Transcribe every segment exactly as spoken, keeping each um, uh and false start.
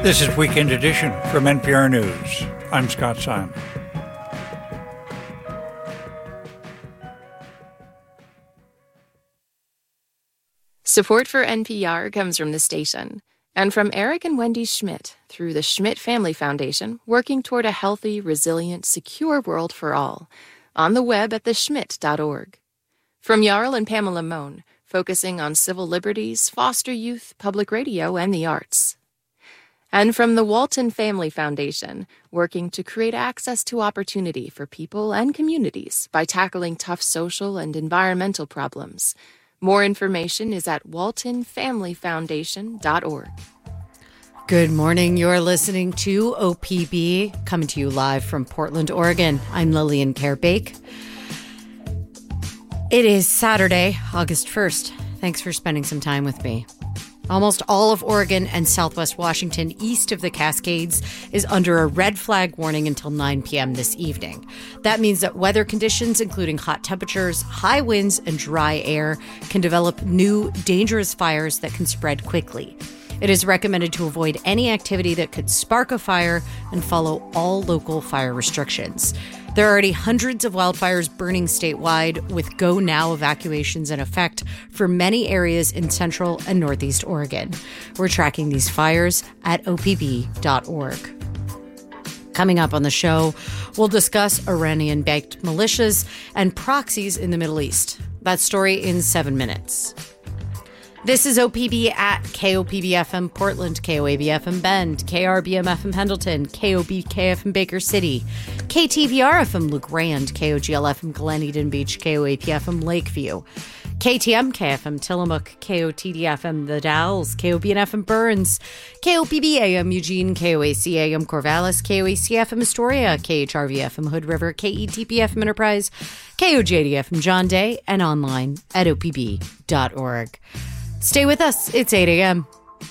This is Weekend Edition from N P R News. I'm Scott Simon. Support for N P R comes from the station and from Eric and Wendy Schmidt through the Schmidt Family Foundation, working toward a healthy, resilient, secure world for all. On the web at the schmidt dot org. From Jarl and Pamela Mohn, focusing on civil liberties, foster youth, public radio, and the arts. And from the Walton Family Foundation, working to create access to opportunity for people and communities by tackling tough social and environmental problems. More information is at walton family foundation dot org. Good morning. You're listening to O P B, coming to you live from Portland, Oregon. I'm Lillian Carebake. It is Saturday, August first. Thanks for spending some time with me. Almost all of Oregon and southwest Washington east of the Cascades is under a red flag warning until nine p.m. this evening. That means that weather conditions, including hot temperatures, high winds, and dry air, can develop new, dangerous fires that can spread quickly. It is recommended to avoid any activity that could spark a fire and follow all local fire restrictions. There are already hundreds of wildfires burning statewide, with go now evacuations in effect for many areas in central and northeast Oregon. We're tracking these fires at O P B dot org. Coming up on the show, we'll discuss Iranian-backed militias and proxies in the Middle East. That story in seven minutes. This is O P B at K O P B F M Portland, K O A B F M Bend, K R B M F M Pendleton, K O B K F M Baker City, K T V R F M LeGrand, K O G L F M Glen Eden Beach, K O A P F M Lakeview, K T M K F M Tillamook, K O T D F M The Dalles, K O B N F M Burns, K O P B A M Eugene, K O A C A M Corvallis, K O A C F M Astoria, K H R V F M Hood River, K E T P F M Enterprise, K O J D F M John Day, and online at O P B dot org. Stay with us. It's eight a.m.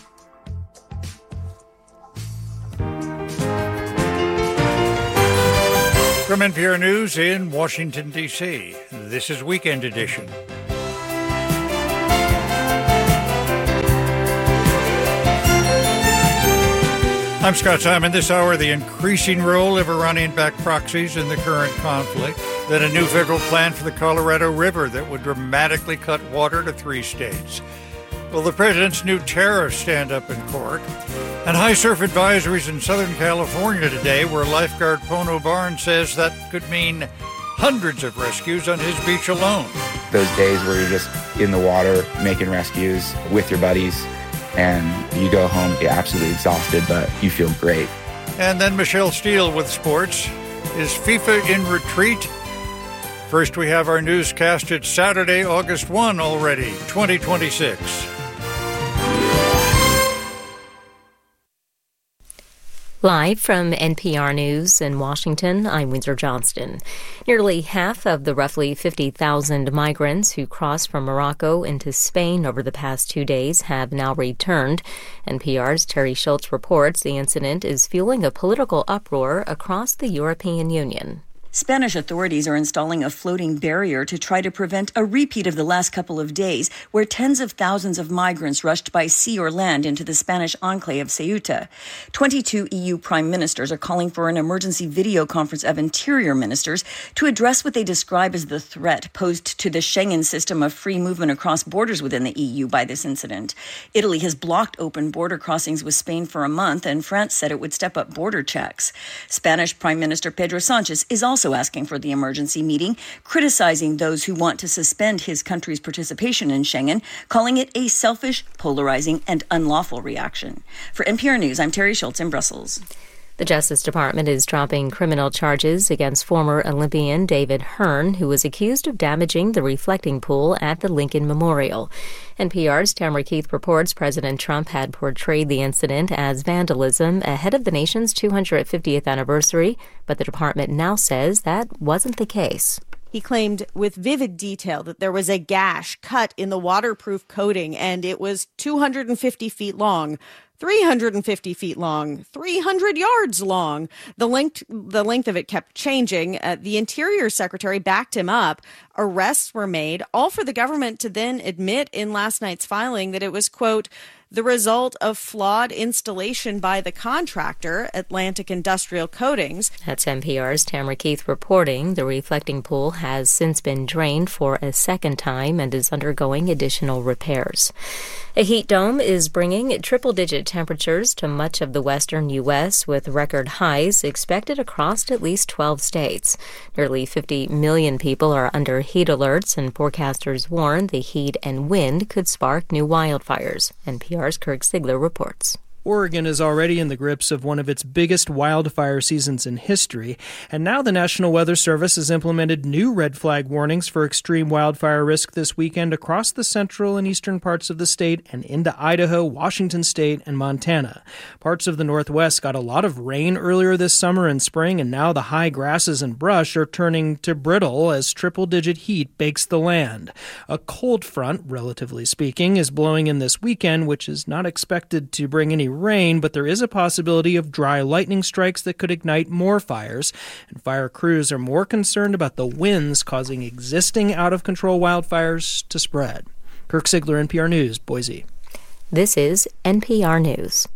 From N P R News in Washington, D C, this is Weekend Edition. I'm Scott Simon. This hour, the increasing role of Iranian-backed proxies in the current conflict, then a new federal plan for the Colorado River that would dramatically cut water to three states. Will the president's new tariffs stand up in court? And high surf advisories in Southern California today, where lifeguard Pono Barnes says that could mean hundreds of rescues on his beach alone. Those days where you're just in the water making rescues with your buddies and you go home, you're absolutely exhausted, but you feel great. And then Michelle Steele with sports. Is FIFA in retreat? First, we have our newscast. It's Saturday, August first already, twenty twenty-six. Live from N P R News in Washington, I'm Windsor Johnston. Nearly half of the roughly fifty thousand migrants who crossed from Morocco into Spain over the past two days have now returned. N P R's Terry Schultz reports the incident is fueling a political uproar across the European Union. Spanish authorities are installing a floating barrier to try to prevent a repeat of the last couple of days, where tens of thousands of migrants rushed by sea or land into the Spanish enclave of Ceuta. twenty-two E U prime ministers are calling for an emergency video conference of interior ministers to address what they describe as the threat posed to the Schengen system of free movement across borders within the E U by this incident. Italy has blocked open border crossings with Spain for a month, and France said it would step up border checks. Spanish Prime Minister Pedro Sanchez is also asking for the emergency meeting, criticizing those who want to suspend his country's participation in Schengen, calling it a selfish, polarizing, and unlawful reaction. For N P R News, I'm Terry Schultz in Brussels. The Justice Department is dropping criminal charges against former Olympian David Hearn, who was accused of damaging the reflecting pool at the Lincoln Memorial. N P R's Tamara Keith reports President Trump had portrayed the incident as vandalism ahead of the nation's two hundred fiftieth anniversary, but the department now says that wasn't the case. He claimed with vivid detail that there was a gash cut in the waterproof coating and it was two hundred fifty feet long. three hundred fifty feet long, three hundred yards long. The length, the length of it kept changing. Uh, the Interior Secretary backed him up. Arrests were made, all for the government to then admit in last night's filing that it was, quote, the result of flawed installation by the contractor, Atlantic Industrial Coatings. That's N P R's Tamara Keith reporting. The reflecting pool has since been drained for a second time and is undergoing additional repairs. A heat dome is bringing triple-digit temperatures to much of the western U S, with record highs expected across at least twelve states. Nearly fifty million people are under heat alerts, and forecasters warn the heat and wind could spark new wildfires. N P R's Kirk Sigler reports. Oregon is already in the grips of one of its biggest wildfire seasons in history, and now the National Weather Service has implemented new red flag warnings for extreme wildfire risk this weekend across the central and eastern parts of the state and into Idaho, Washington State, and Montana. Parts of the Northwest got a lot of rain earlier this summer and spring, and now the high grasses and brush are turning to brittle as triple-digit heat bakes the land. A cold front, relatively speaking, is blowing in this weekend, which is not expected to bring any rain, but there is a possibility of dry lightning strikes that could ignite more fires. And fire crews are more concerned about the winds causing existing out-of-control wildfires to spread. Kirk Sigler, N P R News, Boise. This is N P R News.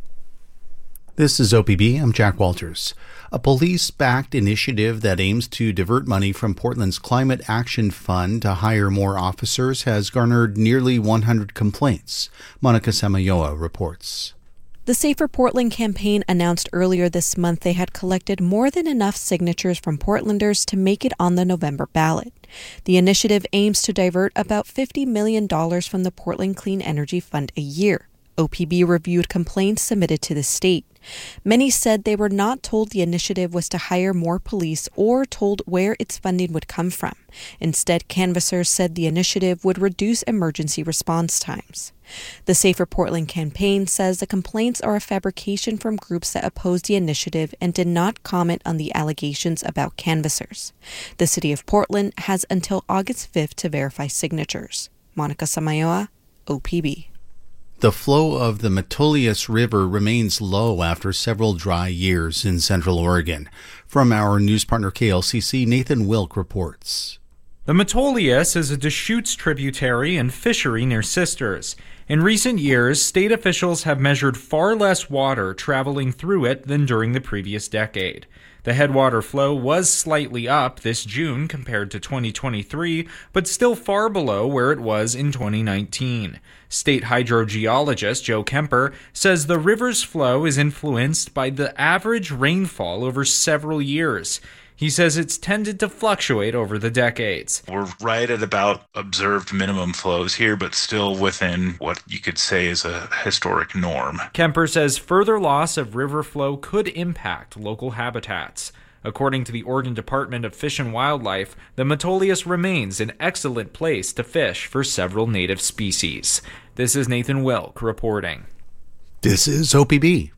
This is O P B. I'm Jack Walters. A police-backed initiative that aims to divert money from Portland's Climate Action Fund to hire more officers has garnered nearly one hundred complaints. Monica Samayoa reports. The Safer Portland campaign announced earlier this month they had collected more than enough signatures from Portlanders to make it on the November ballot. The initiative aims to divert about fifty million dollars from the Portland Clean Energy Fund a year. O P B reviewed complaints submitted to the state. Many said they were not told the initiative was to hire more police or told where its funding would come from. Instead, canvassers said the initiative would reduce emergency response times. The Safer Portland campaign says the complaints are a fabrication from groups that oppose the initiative and did not comment on the allegations about canvassers. The City of Portland has until August fifth to verify signatures. Monica Samayoa, O P B. The flow of the Metolius River remains low after several dry years in Central Oregon. From our news partner K L C C, Nathan Wilk reports. The Metolius is a Deschutes tributary and fishery near Sisters. In recent years, state officials have measured far less water traveling through it than during the previous decade. The headwater flow was slightly up this June compared to twenty twenty-three, but still far below where it was in twenty nineteen. State hydrogeologist Joe Kemper says the river's flow is influenced by the average rainfall over several years. He says it's tended to fluctuate over the decades. We're right at about observed minimum flows here, but still within what you could say is a historic norm. Kemper says further loss of river flow could impact local habitats. According to the Oregon Department of Fish and Wildlife, the Metolius remains an excellent place to fish for several native species. This is Nathan Wilk reporting. This is O P B.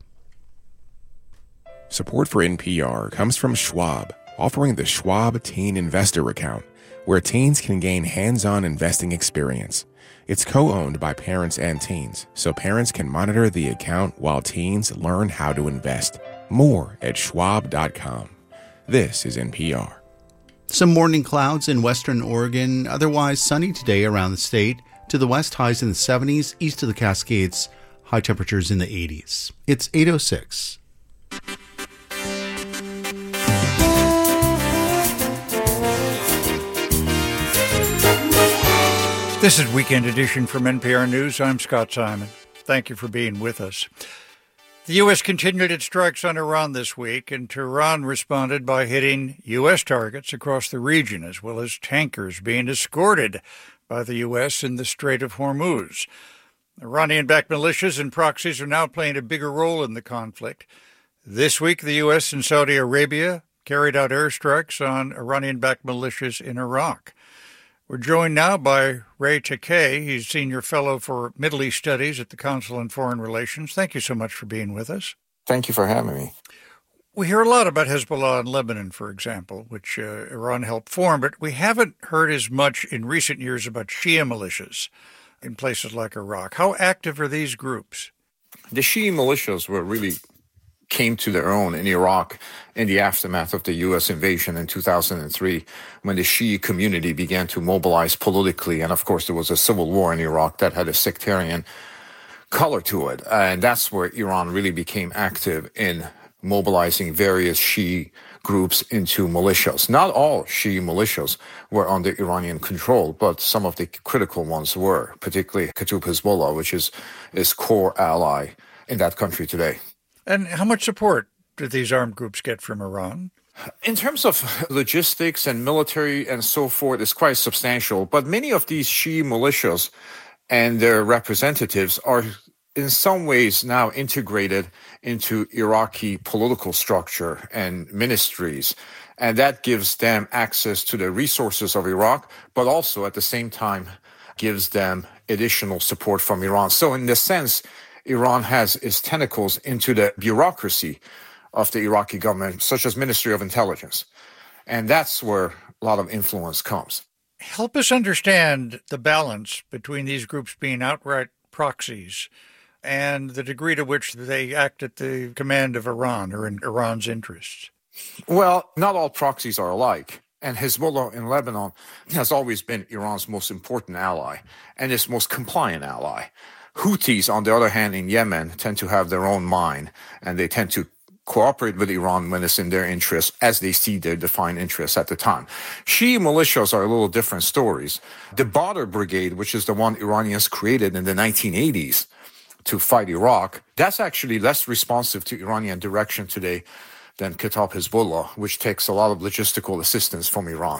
Support for N P R comes from Schwab, offering the Schwab Teen Investor Account, where teens can gain hands-on investing experience. It's co-owned by parents and teens, so parents can monitor the account while teens learn how to invest. More at schwab dot com. This is N P R. Some morning clouds in western Oregon, otherwise sunny today around the state. To the west, highs in the seventies, east of the Cascades, high temperatures in the eighties. It's eight oh six. This is Weekend Edition from N P R News. I'm Scott Simon. Thank you for being with us. The U S continued its strikes on Iran this week, and Tehran responded by hitting U S targets across the region, as well as tankers being escorted by the U S in the Strait of Hormuz. Iranian-backed militias and proxies are now playing a bigger role in the conflict. This week, the U S and Saudi Arabia carried out airstrikes on Iranian-backed militias in Iraq. We're joined now by Ray Takei. He's Senior Fellow for Middle East Studies at the Council on Foreign Relations. Thank you so much for being with us. Thank you for having me. We hear a lot about Hezbollah in Lebanon, for example, which uh, Iran helped form, but we haven't heard as much in recent years about Shia militias in places like Iraq. How active are these groups? The Shia militias were really came to their own in Iraq in the aftermath of the U S invasion in two thousand three, when the Shia community began to mobilize politically. And of course, there was a civil war in Iraq that had a sectarian color to it. And that's where Iran really became active in mobilizing various Shi'i groups into militias. Not all Shi'i militias were under Iranian control, but some of the critical ones were, particularly Kataib Hezbollah, which is its core ally in that country today. And how much support do these armed groups get from Iran? In terms of logistics and military and so forth, it's quite substantial. But many of these Shi'i militias and their representatives are in some ways now integrated into Iraqi political structure and ministries. And that gives them access to the resources of Iraq, but also at the same time gives them additional support from Iran. So in this sense, Iran has its tentacles into the bureaucracy of the Iraqi government, such as Ministry of Intelligence. And that's where a lot of influence comes. Help us understand the balance between these groups being outright proxies and the degree to which they act at the command of Iran or in Iran's interests. Well, not all proxies are alike. And Hezbollah in Lebanon has always been Iran's most important ally and its most compliant ally. Houthis, on the other hand, in Yemen, tend to have their own mind, and they tend to cooperate with Iran when it's in their interests, as they see their defined interests at the time. Shi'i militias are a little different stories. The Badr Brigade, which is the one Iranians created in the nineteen eighties to fight Iraq, that's actually less responsive to Iranian direction today than Kataib Hezbollah, which takes a lot of logistical assistance from Iran.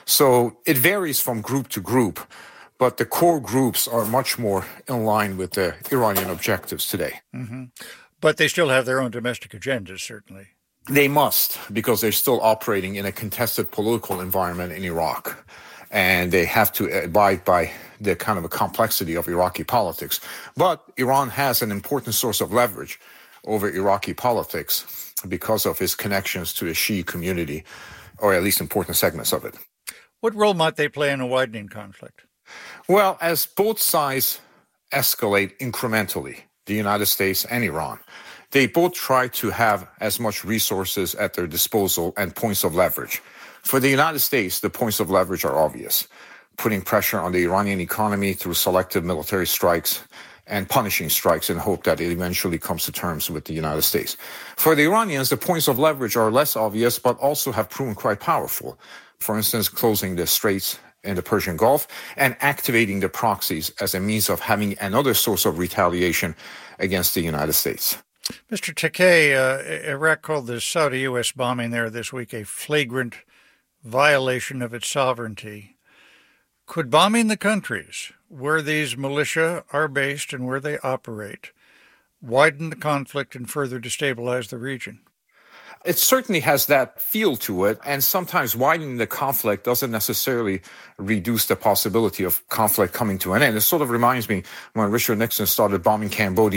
So it varies from group to group, but the core groups are much more in line with the Iranian objectives today. Mm-hmm. But they still have their own domestic agendas, certainly. They must, because they're still operating in a contested political environment in Iraq. And they have to abide by the kind of a complexity of Iraqi politics. But Iran has an important source of leverage over Iraqi politics because of its connections to the Shi'i community, or at least important segments of it. What role might they play in a widening conflict? Well, as both sides escalate incrementally, the United States and Iran, they both try to have as much resources at their disposal and points of leverage. For the United States, the points of leverage are obvious: putting pressure on the Iranian economy through selective military strikes and punishing strikes in hope that it eventually comes to terms with the United States. For the Iranians, the points of leverage are less obvious, but also have proven quite powerful. For instance, closing the straits in the Persian Gulf and activating the proxies as a means of having another source of retaliation against the United States. Mister Takei, uh, Iraq called the Saudi-U S bombing there this week a flagrant violation of its sovereignty. Could bombing the countries where these militia are based and where they operate widen the conflict and further destabilize the region? It certainly has that feel to it, and sometimes widening the conflict doesn't necessarily reduce the possibility of conflict coming to an end. It sort of reminds me when Richard Nixon started bombing Cambodia